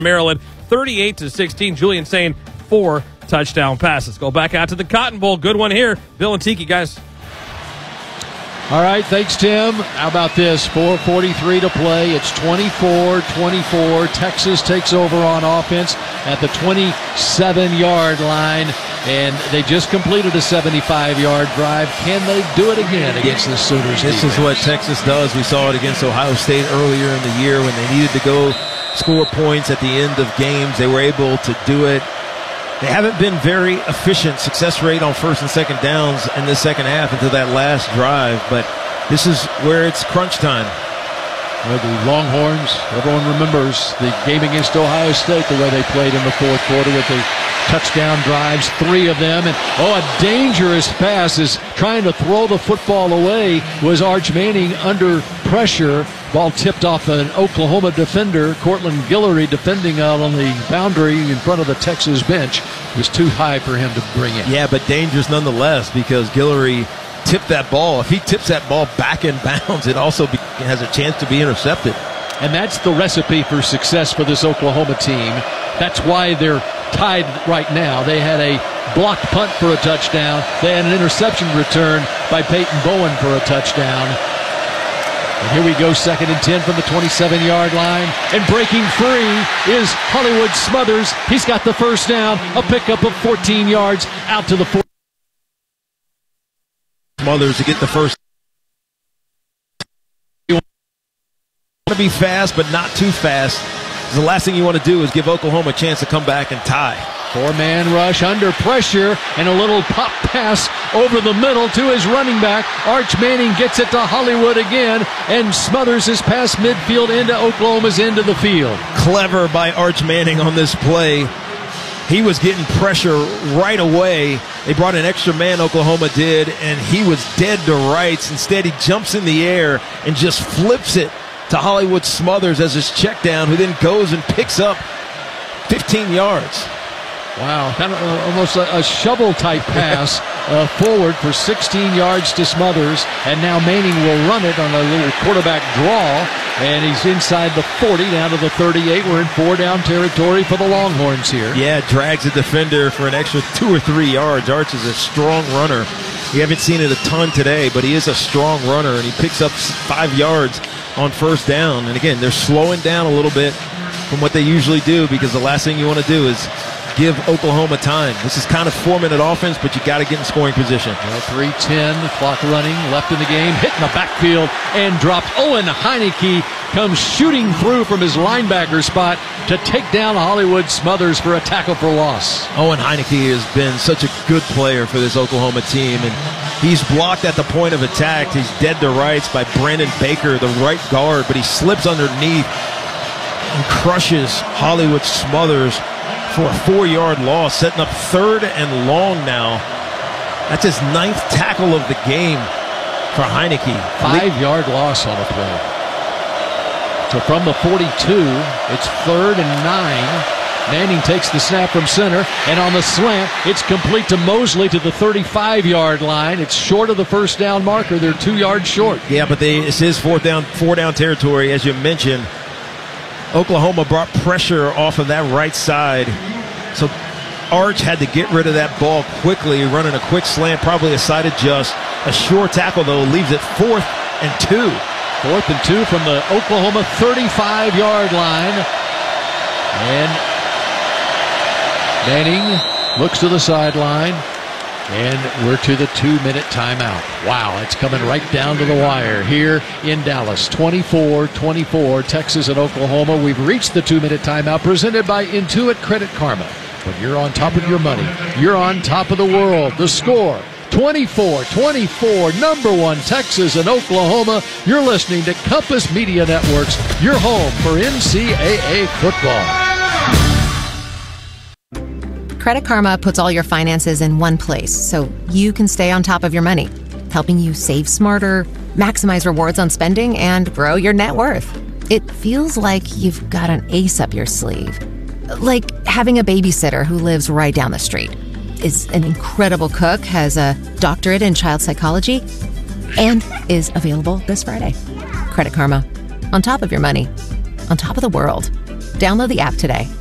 Maryland, 38-16. Julian Sain, 4 touchdown passes. Go back out to the Cotton Bowl. Good one here. Bill and Tiki, guys. All right, thanks, Tim. How about this? 4:43 to play. It's 24-24. Texas takes over on offense at the 27-yard line, and they just completed a 75-yard drive. Can they do it again against the Sooners? This is what Texas does. We saw it against Ohio State earlier in the year when they needed to go score points at the end of games. They were able to do it. They haven't been very efficient success rate on first and second downs in the second half until that last drive, but this is where it's crunch time. Well, the Longhorns, everyone remembers the game against Ohio State, the way they played in the fourth quarter with the touchdown drives, 3 of them. And, a dangerous pass is trying to throw the football away was Arch Manning under pressure. Ball tipped off an Oklahoma defender. Cortland Guillory defending out on the boundary in front of the Texas bench. It was too high for him to bring in. Yeah, but dangerous nonetheless because Guillory tipped that ball. If he tips that ball back in bounds, it also has a chance to be intercepted. And that's the recipe for success for this Oklahoma team. That's why they're tied right now. They had a blocked punt for a touchdown. They had an interception return by Peyton Bowen for a touchdown. And here we go, 2nd and 10 from the 27-yard line. And breaking free is Hollywood Smothers. He's got the first down, a pickup of 14 yards out to the 4. Smothers to get the first. You want to be fast, but not too fast. The last thing you want to do is give Oklahoma a chance to come back and tie. 4-man rush under pressure and a little pop pass over the middle to his running back. Arch Manning gets it to Hollywood again, and Smothers is past midfield into Oklahoma's end of the field. Clever by Arch Manning on this play. He was getting pressure right away. They brought an extra man, Oklahoma did, and he was dead to rights. Instead, he jumps in the air and just flips it to Hollywood Smothers as his check down, who then goes and picks up 15 yards. Wow, kind of almost a shovel-type pass forward for 16 yards to Smothers, and now Manning will run it on a little quarterback draw, and he's inside the 40 down to the 38. We're in 4-down territory for the Longhorns here. Yeah, drags a defender for an extra 2 or 3 yards. Arch is a strong runner. We haven't seen it a ton today, but he is a strong runner, and he picks up 5 yards on first down. And again, they're slowing down a little bit from what they usually do because the last thing you want to do is give Oklahoma time. This is kind of 4-minute offense, but you got to get in scoring position. 3:10, clock running, left in the game, hit in the backfield and dropped. Owen Heineke comes shooting through from his linebacker spot to take down Hollywood Smothers for a tackle for loss. Owen Heineke has been such a good player for this Oklahoma team, and he's blocked at the point of attack. He's dead to rights by Brandon Baker, the right guard, but he slips underneath and crushes Hollywood Smothers for a 4-yard loss, setting up 3rd and long now. That's his 9th tackle of the game for Heineke. 5-yard loss on the play. So from the 42, it's 3rd and 9. Manning takes the snap from center, and on the slant, it's complete to Mosley to the 35-yard line. It's short of the first down marker. They're 2 yards short. Yeah, but this is 4-down territory, as you mentioned. Oklahoma brought pressure off of that right side, so Arch had to get rid of that ball quickly, running a quick slant, probably a side adjust. A sure tackle, though, leaves it 4th and 2. 4th and 2 from the Oklahoma 35-yard line. And Manning looks to the sideline. And we're to the 2-minute timeout. Wow, it's coming right down to the wire here in Dallas. 24-24, Texas and Oklahoma. We've reached the 2-minute timeout presented by Intuit Credit Karma. When you're on top of your money, you're on top of the world. The score, 24-24, number 1, Texas and Oklahoma. You're listening to Compass Media Networks, your home for NCAA football. Credit Karma puts all your finances in one place so you can stay on top of your money, helping you save smarter, maximize rewards on spending, and grow your net worth. It feels like you've got an ace up your sleeve. Like having a babysitter who lives right down the street, is an incredible cook, has a doctorate in child psychology, and is available this Friday. Credit Karma. On top of your money. On top of the world. Download the app today.